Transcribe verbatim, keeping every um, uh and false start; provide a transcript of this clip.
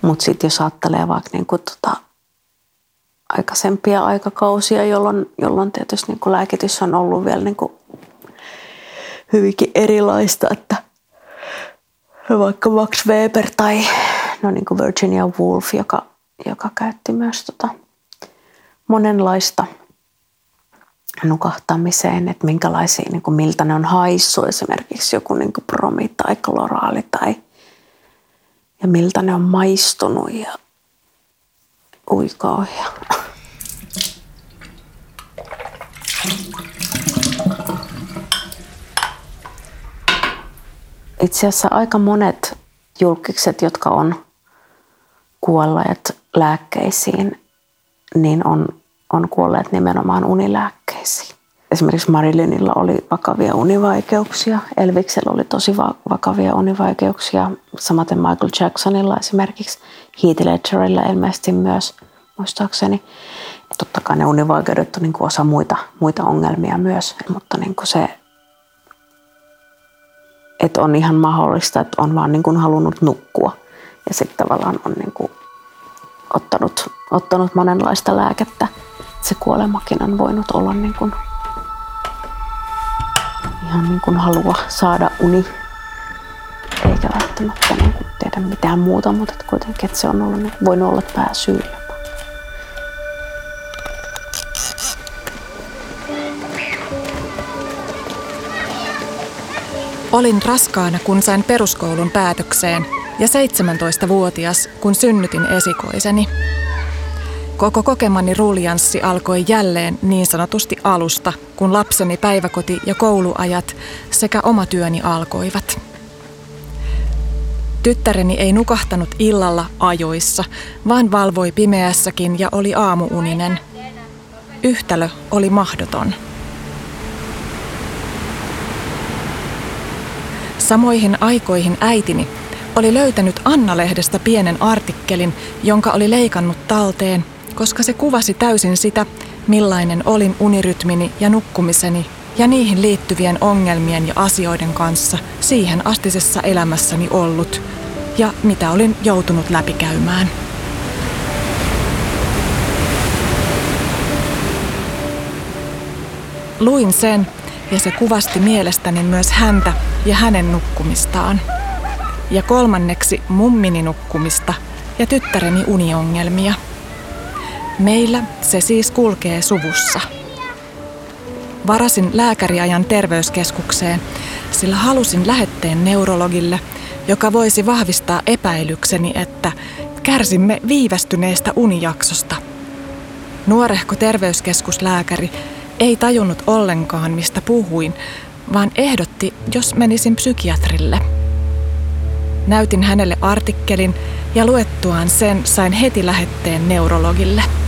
Mutta sitten jos ajattelee vaikka niinku tota aikaisempia aikakausia, jolloin, jolloin tietysti niinku lääkitys on ollut vielä niinku hyvinkin erilaista, että vaikka Max Weber tai no niinku Virginia Woolf, joka, joka käytti myös tota monenlaista nukahtamiseen, että minkälaisia, niin kuin miltä ne on haissut, esimerkiksi joku niin kuin bromi tai kloraali tai ja miltä ne on maistunut ja ui kauhea. Itse asiassa aika monet julkikset, jotka on kuolleet lääkkeisiin, niin on on kuolleet nimenomaan unilääkkeisiin. Esimerkiksi Marilynilla oli vakavia univaikeuksia, Elviksellä oli tosi va- vakavia univaikeuksia, samaten Michael Jacksonilla esimerkiksi, Heath Ledgerillä ilmeisesti myös, muistaakseni. Totta kai ne univaikeudet on niin kuin osa muita, muita ongelmia myös, mutta niin kuin se, että on ihan mahdollista, että on vaan niin kuin halunnut nukkua ja sitten tavallaan on niin kuin ottanut, ottanut monenlaista lääkettä. Se kuolemakin on voinut olla niin kuin, ihan niin kuin halua saada uni, eikä välttämättä niin kuin tehdä mitään muuta, mutta että kuitenkin että se on ollut, niin voinut olla pääsyy. Olin raskaana, kun sain peruskoulun päätökseen ja seitsemäntoistavuotias, kun synnytin esikoiseni. Koko kokemani ruljanssi alkoi jälleen niin sanotusti alusta, kun lapseni päiväkoti- ja kouluajat sekä oma työni alkoivat. Tyttäreni ei nukahtanut illalla ajoissa, vaan valvoi pimeässäkin ja oli aamuuninen. Yhtälö oli mahdoton. Samoihin aikoihin äitini oli löytänyt Anna-lehdestä pienen artikkelin, jonka oli leikannut talteen, koska se kuvasi täysin sitä, millainen olin unirytmini ja nukkumiseni ja niihin liittyvien ongelmien ja asioiden kanssa siihen astisessa elämässäni ollut ja mitä olin joutunut läpikäymään. Luin sen ja se kuvasti mielestäni myös häntä ja hänen nukkumistaan. Ja kolmanneksi mummini nukkumista ja tyttäreni uniongelmia. Meillä se siis kulkee suvussa. Varasin lääkäriajan terveyskeskukseen, sillä halusin lähetteen neurologille, joka voisi vahvistaa epäilykseni, että kärsimme viivästyneestä unijaksosta. Nuorehko terveyskeskuslääkäri ei tajunnut ollenkaan, mistä puhuin, vaan ehdotti, jos menisin psykiatrille. Näytin hänelle artikkelin ja luettuaan sen sain heti lähetteen neurologille.